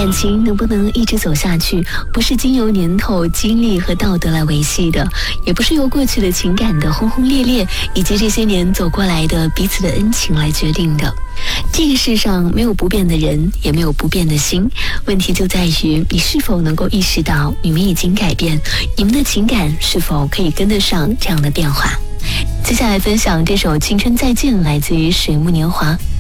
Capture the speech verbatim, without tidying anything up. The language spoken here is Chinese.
感情能不能一直走下去，不是经由年头、经历和道德来维系的，也不是由过去的情感的轰轰烈烈，以及这些年走过来的彼此的恩情来决定的。这个世上没有不变的人，也没有不变的心，问题就在于你是否能够意识到你们已经改变，你们的情感是否可以跟得上这样的变化。接下来分享这首《青春再见》，来自于水木年华。